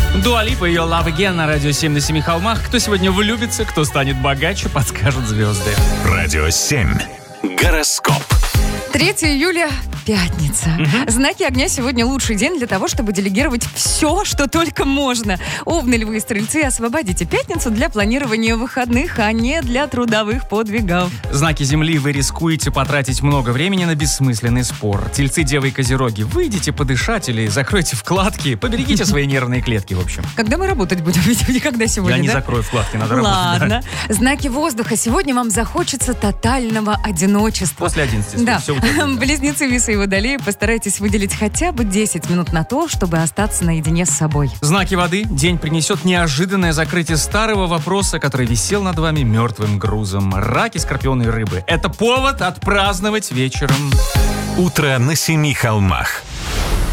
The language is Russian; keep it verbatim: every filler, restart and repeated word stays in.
Дуа Липа, ее Love Again на радио семь на семи холмах. Кто сегодня влюбится, кто станет богаче, подскажут звезды. Радио семь. Гороскоп. третьего июля, пятница. Угу. Знаки огня сегодня лучший день для того, чтобы делегировать все, что только можно. Овны, львы и стрельцы, освободите пятницу для планирования выходных, а не для трудовых подвигов. Знаки Земли, вы рискуете потратить много времени на бессмысленный спор. Тельцы, девы и козероги, выйдите подышать или закройте вкладки, поберегите свои нервные клетки, в общем. Когда мы работать будем? Ведь никогда сегодня, Я не да? закрою вкладки, надо работать. Ладно. Да. Знаки воздуха. Сегодня вам захочется тотального одиночества. После одиннадцати. Да. Все утопит, да. Близнецы, весы и водолеи, постарайтесь выделить хотя бы десять минут на то, чтобы остаться наедине с собой. Знаки воды. День принесет неожиданное закрытие старого вопроса, который висел над вами мертвым грузом. Раки, скорпионы и рыбы. Это повод отпраздновать вечером. Утро на семи холмах.